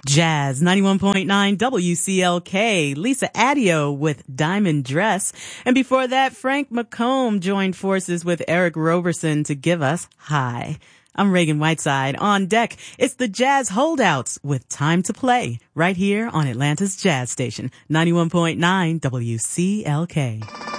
Jazz 91.9 WCLK, Lisa Adio with Diamond Dress. And before that, Frank McComb joined forces with Eric Roberson to give us High. I'm Reagan Whiteside. On deck, it's the Jazz Holdouts with Time to Play right here on Atlanta's Jazz Station, 91.9 WCLK.